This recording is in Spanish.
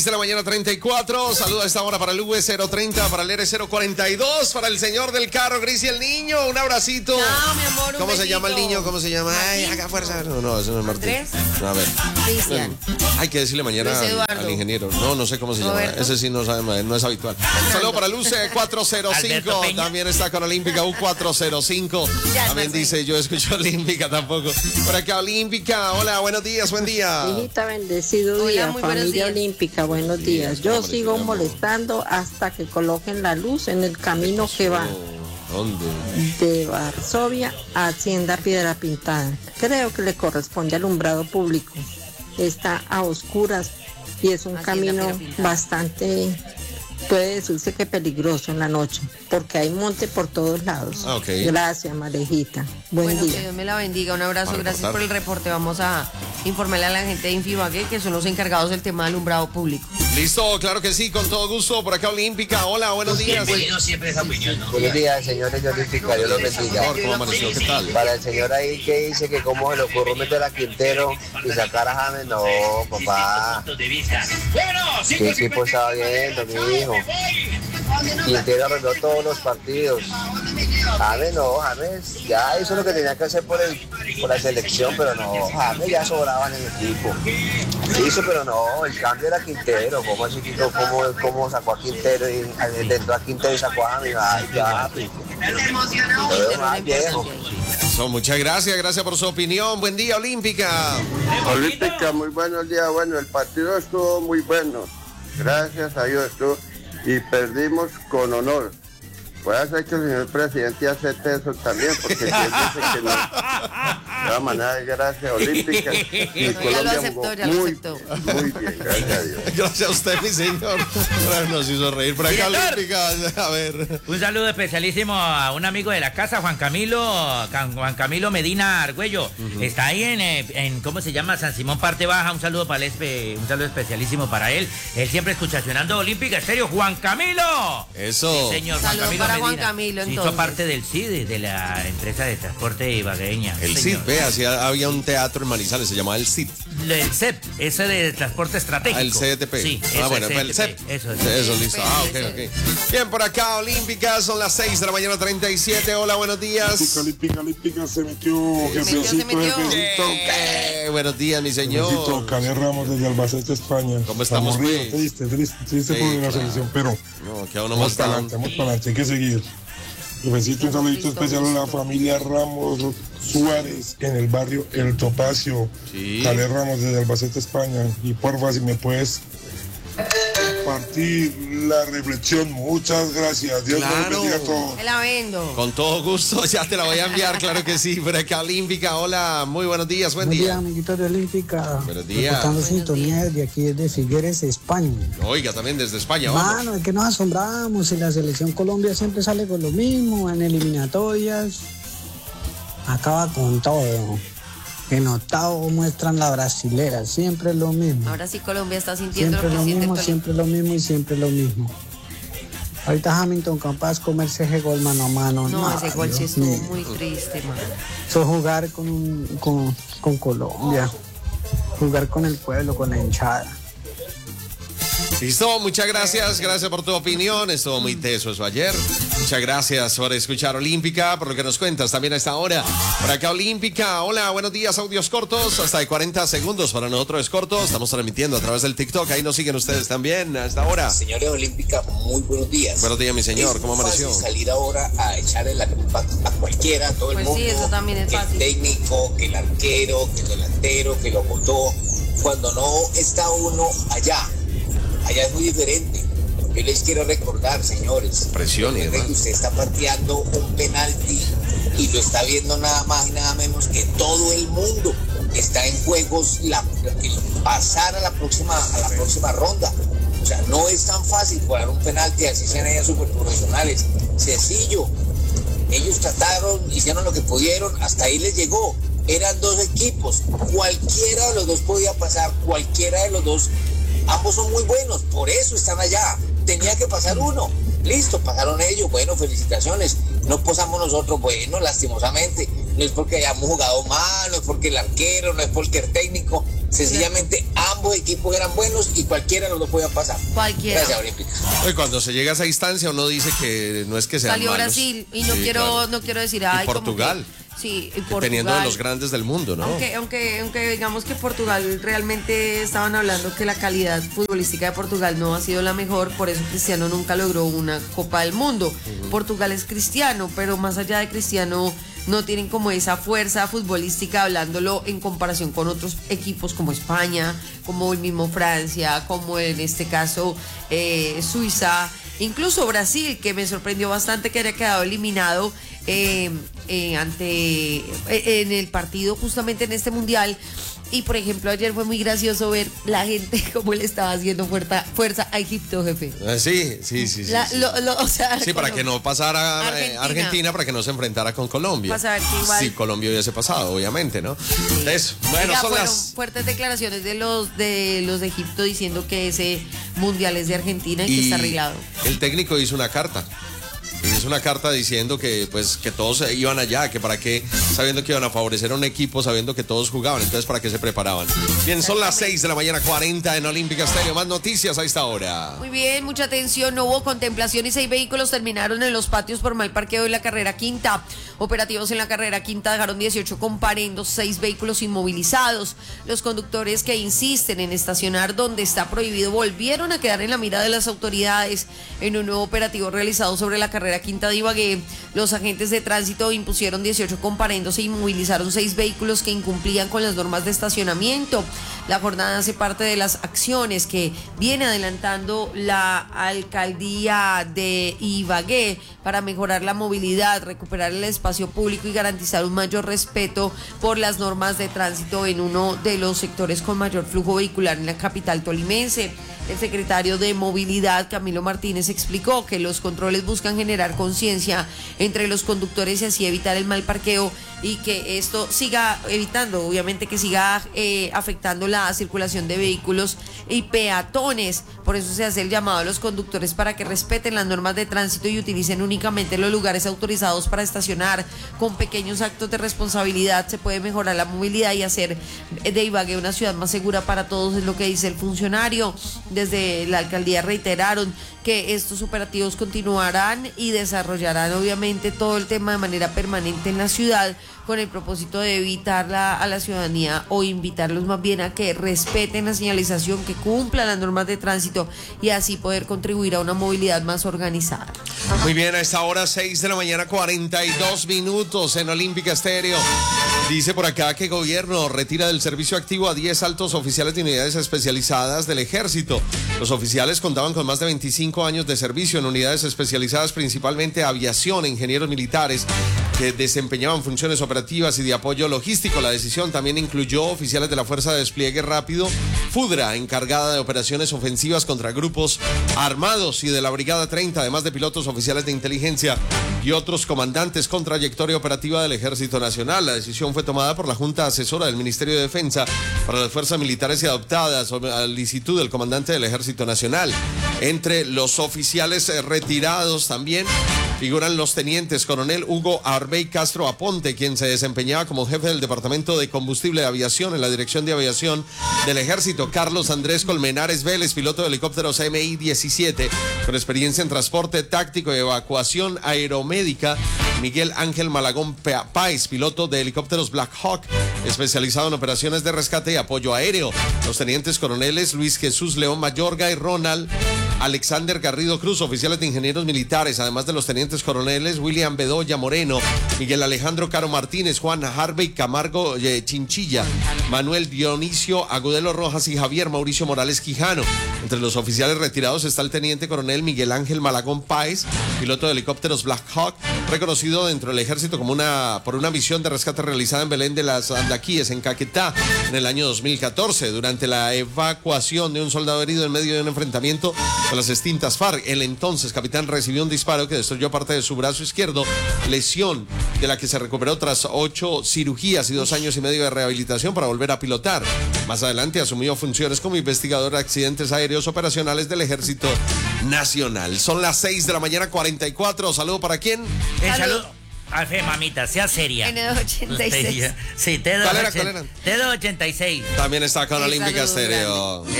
De la mañana 34, saludo a esta hora para el V030, para el R042, para el señor del carro, Gris y el niño, un abracito. No, mi amor, ¿Cómo se llama el niño? ¿Cómo se llama? Ay, haga fuerza. No, eso no es Martín. ¿Andrés? No, a ver. Cristian. Hay que decirle mañana al ingeniero. No sé cómo se llama. Ese sí no sabe, no es habitual. Un saludo para el UC405, también está con Olímpica U405. También dice, yo escucho Olímpica tampoco. Por acá Olímpica, hola, buenos días, buen día. Hijita, bendecido día, familia Olímpica, buenos días. Yo sigo molestando hasta que coloquen la luz en el camino que va ¿Dónde? de Varsovia a Hacienda Piedra Pintada. Creo que le corresponde alumbrado público. Está a oscuras y es un camino bastante, puede decirse que peligroso en la noche, porque hay monte por todos lados. Okay. Gracias, Marejita. Buen día. Que Dios me la bendiga. Un abrazo, gracias por el reporte. Vamos a informarle a la gente de Infibagué, que son los encargados del tema de alumbrado público. Listo, claro que sí, con todo gusto. Por acá Olímpica, hola, buenos días. Bienvenido siempre esa opinión, ¿no? Buenos días, señores de Olímpica, Dios los bendiga. ¿Cómo amaneció? ¿Qué tal? Para el señor ahí que dice que cómo se le ocurrió meter a Quintero y sacar a James, no, papá. ¿Qué equipo estaba viendo, mi hijo? Quintero arregló todos los partidos. James no, James ya hizo lo que tenía que hacer por la selección, pero no, James ya sobraba en el equipo. Hizo, pero no, el cambio era Quintero. ¿Cómo así, cómo sacó a Quintero y dentro a Quintero y sacó a James? Ay, ya, viejo. Muchas gracias por su opinión. Buen día, Olímpica. Olímpica, muy buenos días. Bueno, el partido estuvo muy bueno. Gracias a Dios estuvo. Y perdimos con honor. Puede ser que el señor presidente acepte eso también, porque si él dice que no, de todas maneras, gracias Olímpica. Y Colombia jugó muy bien, gracias a Dios. Gracias a usted, mi señor. Nos hizo reír por acá, Olímpica. A ver. Un saludo especialísimo a un amigo de la casa, Juan Camilo Medina Argüello. Está ahí en ¿cómo se llama? San Simón Parte Baja. Un saludo especialísimo para él. Él siempre escucha Escuchacionando Olímpica Estéreo. Juan Camilo. Eso. Sí, señor. Saludos para Juan Camilo, entonces. Hizo parte del CID, de la empresa de transporte ibagueña. El CID, vea, había un teatro en Manizales, se llamaba el CID. El CEP, ese de transporte estratégico. El CDTP. Sí, bueno, el CEP. Eso, listo. Ok. Bien, por acá, Olímpica, son las 6 de la mañana, 37. Hola, buenos días. Olímpica, se metió. Buenos días, mi señor. Caler Ramos desde Albacete, España. ¿Cómo estamos, pues? Triste por la selección, pero no, que uno más vamos para adelante, hay que seguir. Necesito un saludito especial a la familia Ramos Suárez en el barrio El Topacio. Caler Ramos desde Albacete, España. Y porfa, si me puedes compartir la reflexión. Muchas gracias. Dios los bendiga a todos. Me la vendo. Con todo gusto, ya te la voy a enviar, claro que sí. Por acá, Olímpica, hola, muy buenos días, buen día. Amiguitos de Olímpica. Buenos días. Reportando sintonía desde aquí, desde Figueres, España. Oiga, también desde España, vamos. Mano, es que nos asombramos si la selección Colombia siempre sale con lo mismo, en eliminatorias. Acaba con todo. En octavo muestran la brasilera, siempre es lo mismo. Ahora sí Colombia está sintiendo siempre lo que siente siempre lo mismo y siempre lo mismo. Ahorita Hamilton capaz comerse ese gol mano a mano. No, ese gol sí estuvo muy triste, mano. Eso jugar con Colombia, jugar con el pueblo, con la hinchada. Listo, muchas gracias por tu opinión, estuvo muy teso eso ayer. Muchas gracias por escuchar Olímpica, por lo que nos cuentas también a esta hora. Por acá Olímpica, hola, buenos días, audios cortos, hasta de 40 segundos para nosotros es corto, estamos transmitiendo a través del TikTok, ahí nos siguen ustedes también a esta hora. Señores Olímpica, muy buenos días. Buenos días, mi señor, ¿cómo amaneció? Salir ahora a echarle la culpa a cualquiera, a todo el mundo. Sí, eso también es fácil. El técnico, que el arquero, que el delantero, que lo botó, cuando no está uno allá. Allá es muy diferente. Yo les quiero recordar, señores, presión y que usted está pateando un penalti y lo está viendo nada más y nada menos que todo el mundo. Está en juegos el pasar a la próxima ronda. O sea, no es tan fácil jugar un penalti, así sean ellas súper profesionales. Sencillo. Ellos trataron, hicieron lo que pudieron, hasta ahí les llegó. Eran dos equipos, cualquiera de los dos podía pasar, cualquiera de los dos. Ambos son muy buenos, por eso están allá. Tenía que pasar uno. Listo, pasaron ellos. Bueno, felicitaciones. No posamos nosotros, bueno, lastimosamente. No es porque hayamos jugado mal, no es porque el arquero, no es porque el técnico. Sencillamente ambos equipos eran buenos y cualquiera de los dos podía pasar. Cualquiera. Gracias, Olímpica. Hoy cuando se llega a esa instancia uno dice que no es que sean Salió malos. Brasil y no Sí, quiero claro. no quiero decir Y Portugal. Sí, y Portugal. Teniendo de los grandes del mundo, ¿no? Aunque digamos que Portugal realmente estaban hablando que la calidad futbolística de Portugal no ha sido la mejor, por eso Cristiano nunca logró una Copa del Mundo. Portugal es cristiano, pero más allá de cristiano no tienen como esa fuerza futbolística, hablándolo en comparación con otros equipos como España, como el mismo Francia, como en este caso Suiza, incluso Brasil, que me sorprendió bastante que haya quedado eliminado en el partido justamente en este mundial. Y por ejemplo ayer fue muy gracioso ver la gente como le estaba haciendo fuerza a Egipto, jefe. Sí. O sea, sí, para que no pasara Argentina, para que no se enfrentara con Colombia. Para saber que igual... Sí, Colombia hubiese pasado, obviamente, ¿no? Sí. Eso. Bueno, fueron fuertes declaraciones de los de Egipto diciendo que ese mundial es de Argentina y que está arreglado. El técnico hizo una carta. Hizo una carta diciendo que todos iban allá, que para qué, sabiendo que iban a favorecer a un equipo, sabiendo que todos jugaban, entonces para qué se preparaban. Bien, son las 6 de la mañana, 40 en Olímpica Estéreo. Más noticias a esta hora. Muy bien, mucha atención. No hubo contemplación y 6 vehículos terminaron en los patios por mal parqueo en la carrera quinta. Operativos en la carrera quinta dejaron 18 comparendos, 6 vehículos inmovilizados. Los conductores que insisten en estacionar donde está prohibido volvieron a quedar en la mira de las autoridades en un nuevo operativo realizado sobre la carrera quinta de Ibagué. Los agentes de tránsito impusieron 18 comparendos e inmovilizaron 6 vehículos que incumplían con las normas de estacionamiento. La jornada hace parte de las acciones que viene adelantando la alcaldía de Ibagué para mejorar la movilidad, recuperar el espacio público y garantizar un mayor respeto por las normas de tránsito en uno de los sectores con mayor flujo vehicular en la capital tolimense. El secretario de Movilidad, Camilo Martínez, explicó que los controles buscan generar conciencia entre los conductores y así evitar el mal parqueo y que esto siga evitando, obviamente, que siga afectando la circulación de vehículos y peatones. Por eso se hace el llamado a los conductores para que respeten las normas de tránsito y utilicen únicamente los lugares autorizados para estacionar. Con pequeños actos de responsabilidad se puede mejorar la movilidad y hacer de Ibagué una ciudad más segura para todos, es lo que dice el funcionario. Desde la alcaldía reiteraron que estos operativos continuarán y desarrollarán obviamente todo el tema de manera permanente en la ciudad con el propósito de evitar a la ciudadanía o invitarlos más bien a que respeten la señalización, que cumplan las normas de tránsito y así poder contribuir a una movilidad más organizada. Muy bien, a esta hora 6 de la mañana 42 minutos en Olímpica Estéreo. Dice por acá que gobierno retira del servicio activo a 10 altos oficiales de unidades especializadas del ejército. Los oficiales contaban con más de 25 años de servicio en unidades especializadas, principalmente aviación, ingenieros militares que desempeñaban funciones operativas y de apoyo logístico. La decisión también incluyó oficiales de la Fuerza de Despliegue Rápido, FUDRA, encargada de operaciones ofensivas contra grupos armados, y de la Brigada 30, además de pilotos oficiales de inteligencia y otros comandantes con trayectoria operativa del Ejército Nacional. La decisión fue tomada por la Junta Asesora del Ministerio de Defensa para las Fuerzas Militares y adoptada sobre la solicitud del comandante del Ejército Nacional. Entre los oficiales retirados también figuran los tenientes coronel Hugo Arbey Castro Aponte, quien se desempeñaba como jefe del Departamento de Combustible de Aviación en la Dirección de Aviación del Ejército; Carlos Andrés Colmenares Vélez, piloto de helicópteros MI-17, con experiencia en transporte táctico y evacuación aeromédica; Miguel Ángel Malagón Páez, piloto de helicópteros Black Hawk, especializado en operaciones de rescate y apoyo aéreo; los tenientes coroneles Luis Jesús León Mayorga y Ronald Alexander Garrido Cruz, oficiales de ingenieros militares, además de los tenientes coroneles William Bedoya Moreno, Miguel Alejandro Caro Martínez, Juan Harvey Camargo Chinchilla, Manuel Dionisio Agudelo Rojas y Javier Mauricio Morales Quijano. Entre los oficiales retirados está el teniente coronel Miguel Ángel Malagón Páez, piloto de helicópteros Black Hawk, reconocido dentro del ejército como por una misión de rescate realizada en Belén de las Andaquíes, en Caquetá, en el año 2014, durante la evacuación de un soldado herido en medio de un enfrentamiento con las extintas FARC. El entonces capitán recibió un disparo que destruyó parte de su brazo izquierdo, lesión de la que se recuperó tras 8 cirugías y 2 años y medio de rehabilitación para volver a pilotar. Más adelante asumió funciones como investigador de accidentes aéreos operacionales del Ejército Nacional. Son las 6 de la mañana 44. ¿Saludo para quién? Alfe, mamita, sea seria. N286. Sí, ¿Cuál era? T286. También está con Sí, Olímpica saludos Estéreo.